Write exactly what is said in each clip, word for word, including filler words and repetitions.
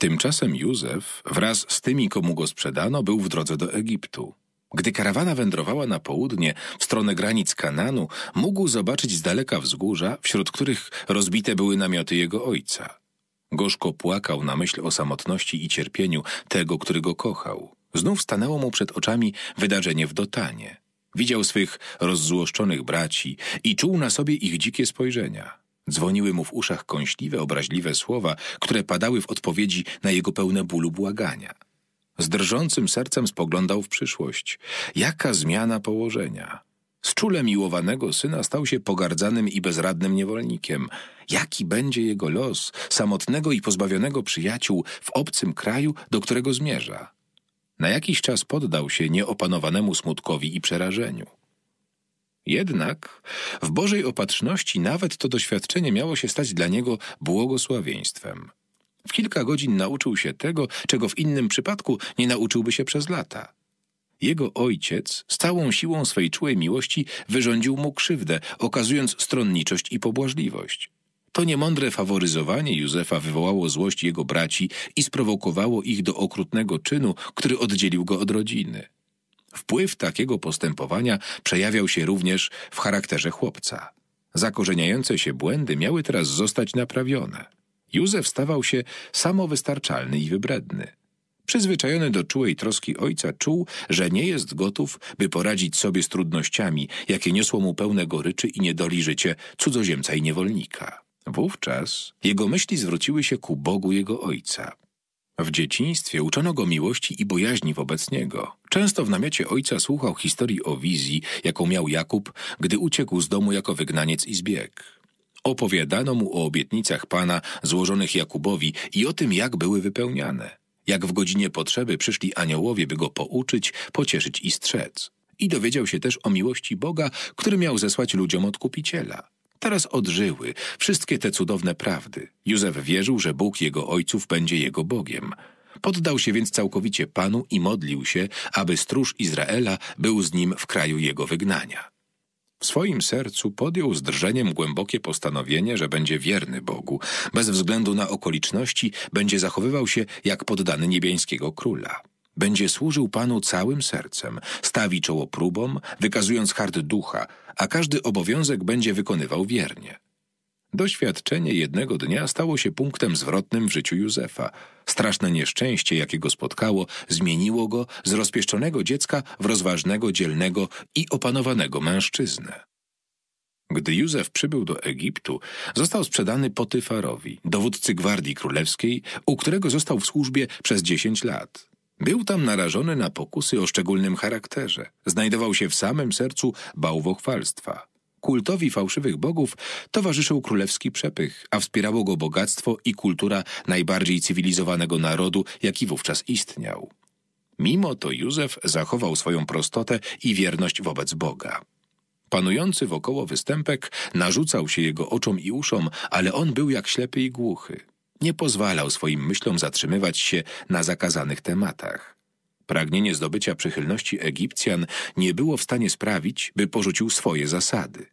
Tymczasem Józef, wraz z tymi, komu go sprzedano, był w drodze do Egiptu. Gdy karawana wędrowała na południe, w stronę granic Kananu, mógł zobaczyć z daleka wzgórza, wśród których rozbite były namioty jego ojca. Gorzko płakał na myśl o samotności i cierpieniu tego, który go kochał. Znów stanęło mu przed oczami wydarzenie w Dotanie. Widział swych rozzłoszczonych braci i czuł na sobie ich dzikie spojrzenia. Dzwoniły mu w uszach kąśliwe, obraźliwe słowa, które padały w odpowiedzi na jego pełne bólu błagania. Z drżącym sercem spoglądał w przyszłość. Jaka zmiana położenia! Z czule miłowanego syna stał się pogardzanym i bezradnym niewolnikiem. Jaki będzie jego los, samotnego i pozbawionego przyjaciół w obcym kraju, do którego zmierza? Na jakiś czas poddał się nieopanowanemu smutkowi i przerażeniu. Jednak w Bożej opatrzności nawet to doświadczenie miało się stać dla niego błogosławieństwem. W kilka godzin nauczył się tego, czego w innym przypadku nie nauczyłby się przez lata. Jego ojciec z całą siłą swej czułej miłości wyrządził mu krzywdę, okazując stronniczość i pobłażliwość. To niemądre faworyzowanie Józefa wywołało złość jego braci i sprowokowało ich do okrutnego czynu, który oddzielił go od rodziny. Wpływ takiego postępowania przejawiał się również w charakterze chłopca. Zakorzeniające się błędy miały teraz zostać naprawione. Józef stawał się samowystarczalny i wybredny. Przyzwyczajony do czułej troski ojca, czuł, że nie jest gotów, by poradzić sobie z trudnościami, jakie niosło mu pełne goryczy i niedoli życie cudzoziemca i niewolnika. Wówczas jego myśli zwróciły się ku Bogu jego ojca. W dzieciństwie uczono go miłości i bojaźni wobec niego. Często w namiocie ojca słuchał historii o wizji, jaką miał Jakub, gdy uciekł z domu jako wygnaniec i zbiegł. Opowiadano mu o obietnicach Pana złożonych Jakubowi i o tym, jak były wypełniane. Jak w godzinie potrzeby przyszli aniołowie, by go pouczyć, pocieszyć i strzec. I dowiedział się też o miłości Boga, który miał zesłać ludziom Odkupiciela. Teraz odżyły wszystkie te cudowne prawdy. Józef wierzył, że Bóg jego ojców będzie jego Bogiem. Poddał się więc całkowicie Panu i modlił się, aby stróż Izraela był z nim w kraju jego wygnania. W swoim sercu podjął z drżeniem głębokie postanowienie, że będzie wierny Bogu. Bez względu na okoliczności będzie zachowywał się jak poddany niebiańskiego króla. Będzie służył Panu całym sercem, stawi czoło próbom, wykazując hart ducha, a każdy obowiązek będzie wykonywał wiernie. Doświadczenie jednego dnia stało się punktem zwrotnym w życiu Józefa. Straszne nieszczęście, jakie go spotkało, zmieniło go z rozpieszczonego dziecka w rozważnego, dzielnego i opanowanego mężczyznę. Gdy Józef przybył do Egiptu, został sprzedany Potyfarowi, dowódcy gwardii królewskiej, u którego został w służbie przez dziesięć lat. Był tam narażony na pokusy o szczególnym charakterze. Znajdował się w samym sercu bałwochwalstwa. Kultowi fałszywych bogów towarzyszył królewski przepych, a wspierało go bogactwo i kultura najbardziej cywilizowanego narodu, jaki wówczas istniał. Mimo to Józef zachował swoją prostotę i wierność wobec Boga. Panujący wokoło występek narzucał się jego oczom i uszom, ale on był jak ślepy i głuchy. Nie pozwalał swoim myślom zatrzymywać się na zakazanych tematach. Pragnienie zdobycia przychylności Egipcjan nie było w stanie sprawić, by porzucił swoje zasady.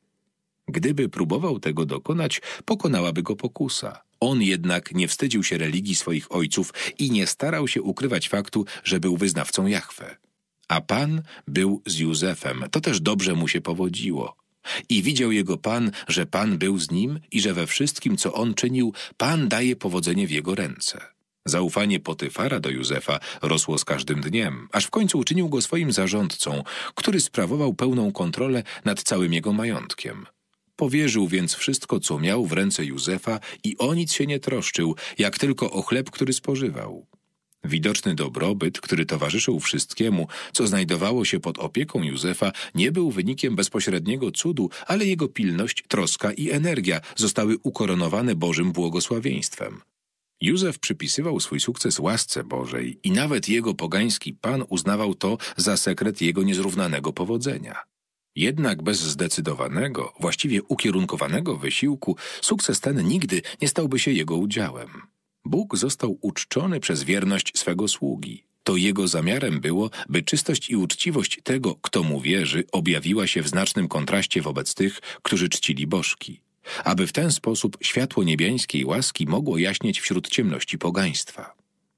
Gdyby próbował tego dokonać, pokonałaby go pokusa. On jednak nie wstydził się religii swoich ojców i nie starał się ukrywać faktu, że był wyznawcą Jahwe. A Pan był z Józefem, to też dobrze mu się powodziło. I widział jego Pan, że Pan był z nim i że we wszystkim, co on czynił, Pan daje powodzenie w jego ręce. Zaufanie Potyfara do Józefa rosło z każdym dniem, aż w końcu uczynił go swoim zarządcą, który sprawował pełną kontrolę nad całym jego majątkiem. Powierzył więc wszystko, co miał, w ręce Józefa i o nic się nie troszczył, jak tylko o chleb, który spożywał. Widoczny dobrobyt, który towarzyszył wszystkiemu, co znajdowało się pod opieką Józefa, nie był wynikiem bezpośredniego cudu, ale jego pilność, troska i energia zostały ukoronowane Bożym błogosławieństwem. Józef przypisywał swój sukces łasce Bożej i nawet jego pogański pan uznawał to za sekret jego niezrównanego powodzenia. Jednak bez zdecydowanego, właściwie ukierunkowanego wysiłku, sukces ten nigdy nie stałby się jego udziałem. Bóg został uczczony przez wierność swego sługi. To jego zamiarem było, by czystość i uczciwość tego, kto mu wierzy, objawiła się w znacznym kontraście wobec tych, którzy czcili bożki. Aby w ten sposób światło niebiańskiej łaski mogło jaśnieć wśród ciemności pogaństwa.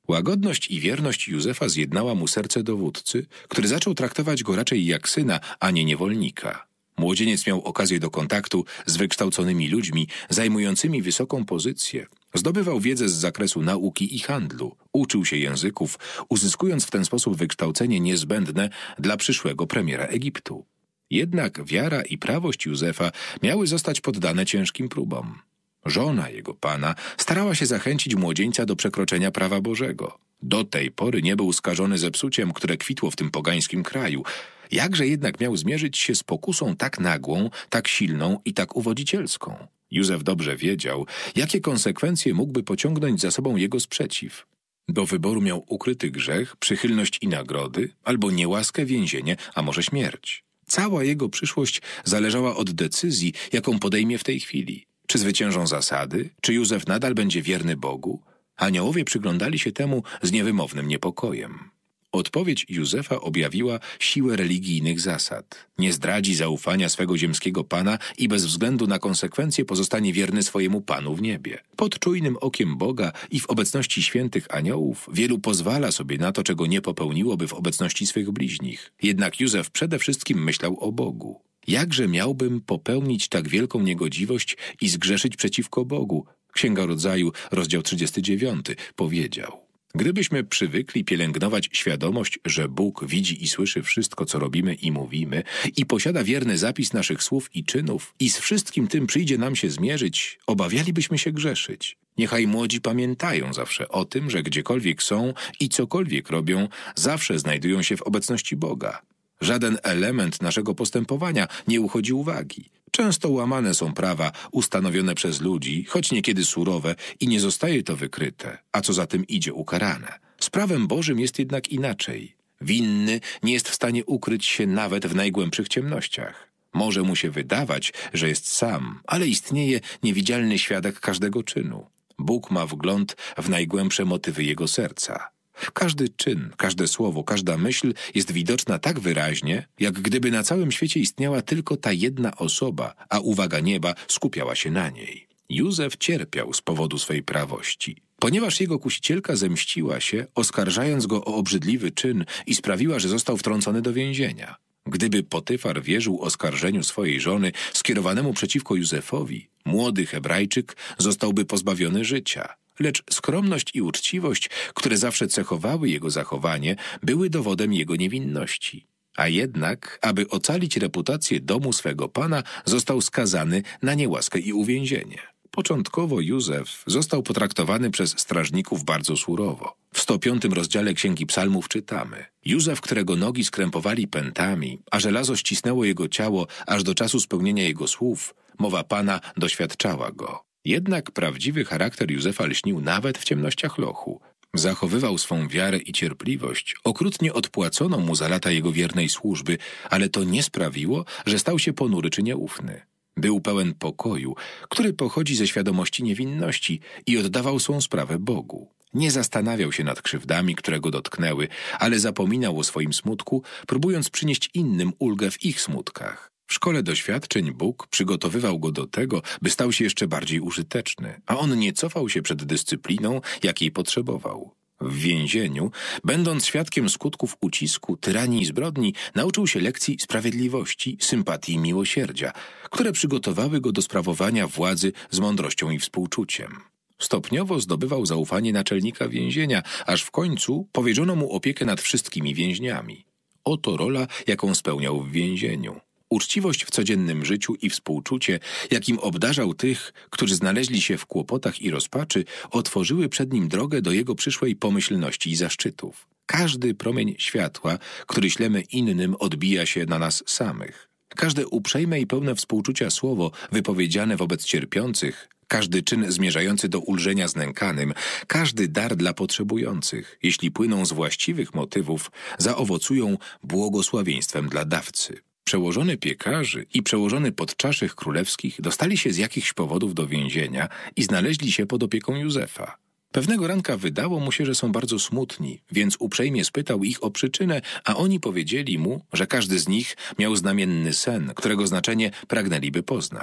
Łagodność i wierność Józefa zjednała mu serce dowódcy, który zaczął traktować go raczej jak syna, a nie niewolnika. Młodzieniec miał okazję do kontaktu z wykształconymi ludźmi zajmującymi wysoką pozycję. Zdobywał wiedzę z zakresu nauki i handlu, uczył się języków, uzyskując w ten sposób wykształcenie niezbędne dla przyszłego premiera Egiptu. Jednak wiara i prawość Józefa miały zostać poddane ciężkim próbom. Żona jego pana starała się zachęcić młodzieńca do przekroczenia prawa Bożego. Do tej pory nie był skażony zepsuciem, które kwitło w tym pogańskim kraju. Jakże jednak miał zmierzyć się z pokusą tak nagłą, tak silną i tak uwodzicielską? Józef dobrze wiedział, jakie konsekwencje mógłby pociągnąć za sobą jego sprzeciw. Do wyboru miał ukryty grzech, przychylność i nagrody, albo niełaskę, więzienie, a może śmierć. Cała jego przyszłość zależała od decyzji, jaką podejmie w tej chwili. Czy zwyciężą zasady? Czy Józef nadal będzie wierny Bogu? Aniołowie przyglądali się temu z niewymownym niepokojem. Odpowiedź Józefa objawiła siłę religijnych zasad. Nie zdradzi zaufania swego ziemskiego pana i bez względu na konsekwencje pozostanie wierny swojemu Panu w niebie. Pod czujnym okiem Boga i w obecności świętych aniołów wielu pozwala sobie na to, czego nie popełniłoby w obecności swych bliźnich. Jednak Józef przede wszystkim myślał o Bogu. Jakże miałbym popełnić tak wielką niegodziwość i zgrzeszyć przeciwko Bogu? Księga Rodzaju, rozdział trzydziesty dziewiąty, powiedział: Gdybyśmy przywykli pielęgnować świadomość, że Bóg widzi i słyszy wszystko, co robimy i mówimy, i posiada wierny zapis naszych słów i czynów, i z wszystkim tym przyjdzie nam się zmierzyć, obawialibyśmy się grzeszyć. Niechaj młodzi pamiętają zawsze o tym, że gdziekolwiek są i cokolwiek robią, zawsze znajdują się w obecności Boga. Żaden element naszego postępowania nie uchodzi uwagi. Często łamane są prawa ustanowione przez ludzi, choć niekiedy surowe, i nie zostaje to wykryte, a co za tym idzie, ukarane. Z prawem Bożym jest jednak inaczej. Winny nie jest w stanie ukryć się nawet w najgłębszych ciemnościach. Może mu się wydawać, że jest sam, ale istnieje niewidzialny świadek każdego czynu. Bóg ma wgląd w najgłębsze motywy jego serca. Każdy czyn, każde słowo, każda myśl jest widoczna tak wyraźnie, jak gdyby na całym świecie istniała tylko ta jedna osoba, a uwaga nieba skupiała się na niej. Józef cierpiał z powodu swej prawości. Ponieważ jego kusicielka zemściła się, oskarżając go o obrzydliwy czyn i sprawiła, że został wtrącony do więzienia. Gdyby Potyfar wierzył oskarżeniu swojej żony skierowanemu przeciwko Józefowi, młody Hebrajczyk zostałby pozbawiony życia. Lecz skromność i uczciwość, które zawsze cechowały jego zachowanie, były dowodem jego niewinności. A jednak, aby ocalić reputację domu swego pana, został skazany na niełaskę i uwięzienie. Początkowo Józef został potraktowany przez strażników bardzo surowo. W sto piątym rozdziale Księgi Psalmów czytamy: Józef, którego nogi skrępowali pętami, a żelazo ścisnęło jego ciało aż do czasu spełnienia jego słów, mowa Pana doświadczała go. Jednak prawdziwy charakter Józefa lśnił nawet w ciemnościach lochu. Zachowywał swą wiarę i cierpliwość. Okrutnie odpłacono mu za lata jego wiernej służby, ale to nie sprawiło, że stał się ponury czy nieufny. Był pełen pokoju, który pochodzi ze świadomości niewinności, i oddawał swą sprawę Bogu. Nie zastanawiał się nad krzywdami, które go dotknęły, ale zapominał o swoim smutku, próbując przynieść innym ulgę w ich smutkach. W szkole doświadczeń Bóg przygotowywał go do tego, by stał się jeszcze bardziej użyteczny, a on nie cofał się przed dyscypliną, jakiej potrzebował. W więzieniu, będąc świadkiem skutków ucisku, tyranii i zbrodni, nauczył się lekcji sprawiedliwości, sympatii i miłosierdzia, które przygotowały go do sprawowania władzy z mądrością i współczuciem. Stopniowo zdobywał zaufanie naczelnika więzienia, aż w końcu powierzono mu opiekę nad wszystkimi więźniami. Oto rola, jaką spełniał w więzieniu. Uczciwość w codziennym życiu i współczucie, jakim obdarzał tych, którzy znaleźli się w kłopotach i rozpaczy, otworzyły przed nim drogę do jego przyszłej pomyślności i zaszczytów. Każdy promień światła, który ślemy innym, odbija się na nas samych. Każde uprzejme i pełne współczucia słowo wypowiedziane wobec cierpiących, każdy czyn zmierzający do ulżenia znękanym, każdy dar dla potrzebujących, jeśli płyną z właściwych motywów, zaowocują błogosławieństwem dla dawcy. Przełożony piekarzy i przełożony podczaszych królewskich dostali się z jakichś powodów do więzienia i znaleźli się pod opieką Józefa. Pewnego ranka wydało mu się, że są bardzo smutni, więc uprzejmie spytał ich o przyczynę, a oni powiedzieli mu, że każdy z nich miał znamienny sen, którego znaczenie pragnęliby poznać.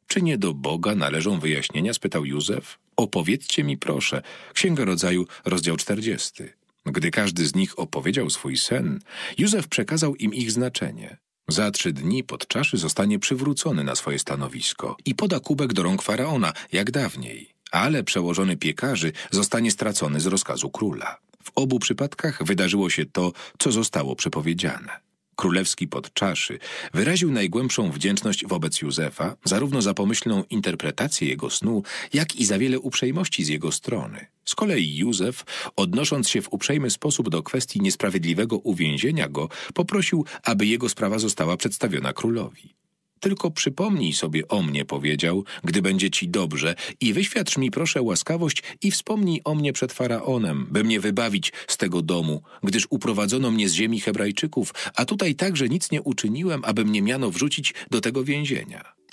Czy nie do Boga należą wyjaśnienia? Spytał Józef. Opowiedzcie mi proszę. Księga Rodzaju, rozdział czterdziesty. Gdy każdy z nich opowiedział swój sen, Józef przekazał im ich znaczenie. Za trzy dni podczaszy zostanie przywrócony na swoje stanowisko i poda kubek do rąk faraona, jak dawniej. Ale przełożony piekarzy zostanie stracony z rozkazu króla. W obu przypadkach wydarzyło się to, co zostało przepowiedziane. Królewski podczaszy wyraził najgłębszą wdzięczność wobec Józefa, zarówno za pomyślną interpretację jego snu, jak i za wiele uprzejmości z jego strony. Z kolei Józef, odnosząc się w uprzejmy sposób do kwestii niesprawiedliwego uwięzienia go, poprosił, aby jego sprawa została przedstawiona królowi. Tylko przypomnij sobie o mnie, powiedział, gdy będzie ci dobrze, i wyświadcz mi proszę łaskawość i wspomnij o mnie przed faraonem, by mnie wybawić z tego domu, gdyż uprowadzono mnie z ziemi Hebrajczyków, a tutaj także nic nie uczyniłem, aby mnie miano wrzucić do tego więzienia.